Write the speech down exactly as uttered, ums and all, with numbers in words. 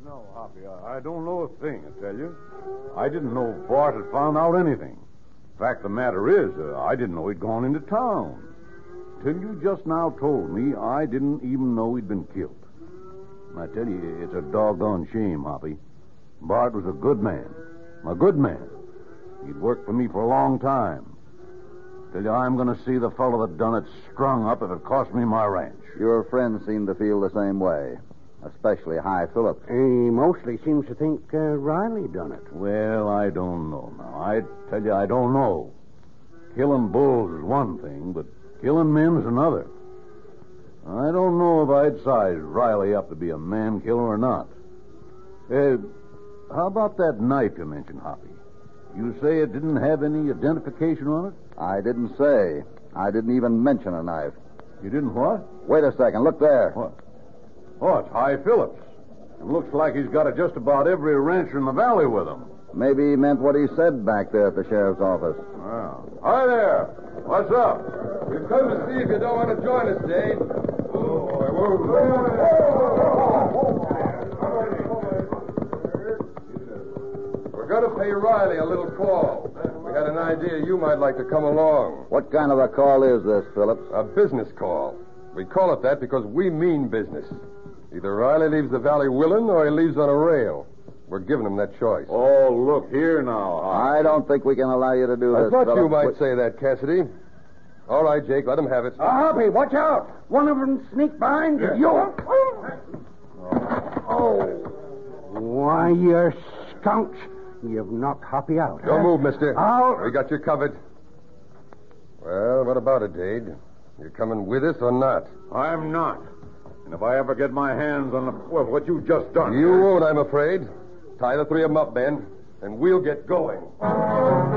No, Hoppy, I, I don't know a thing, I tell you. I didn't know Bart had found out anything. Fact of the matter is, uh, I didn't know he'd gone into town. Till you just now told me, I didn't even know he'd been killed. And I tell you, it's a doggone shame, Hoppy. Bart was a good man. A good man. He'd worked for me for a long time. Tell you, I'm going to see the fellow that done it strung up if it cost me my ranch. Your friends seem to feel the same way, especially High Phillips. He mostly seems to think uh, Riley done it. Well, I don't know now. I tell you, I don't know. Killing bulls is one thing, but killing men's another. I don't know if I'd size Riley up to be a man killer or not. Uh, how about that knife you mentioned, Hoppy? You say it didn't have any identification on it? I didn't say. I didn't even mention a knife. You didn't what? Wait a second. Look there. What? Oh, it's High Phillips. It looks like he's got just about every rancher in the valley with him. Maybe he meant what he said back there at the sheriff's office. Well, hi there. What's up? We've come to see if you don't want to join us, Dave. We're going to pay Riley a little call. We had an idea you might like to come along. What kind of a call is this, Phillips? A business call. We call it that because we mean business. Either Riley leaves the valley willing or he leaves on a rail. We're giving him that choice. Oh, look here now. I don't think we can allow you to do I this, thought Phillips. you might say that, Cassidy. All right, Jake, let him have it. Uh, Hoppy, watch out. One of them sneak behind you. You. Oh. Why, you skunks. You've knocked Hoppy out. Don't huh? move, mister. I'll... We got you covered. Well, what about it, Dade? You coming with us or not? I'm not. And if I ever get my hands on the, well, what you just done. You won't, I'm afraid. Tie the three of them up, Ben, and we'll get going.